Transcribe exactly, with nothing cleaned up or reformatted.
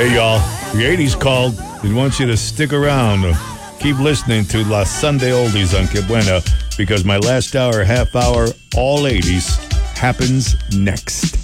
Hey, y'all. The eighties called. We want you to stick around. Keep listening to La Sunday Oldies on Que Buena, because my last hour, half hour, all eighties happens next.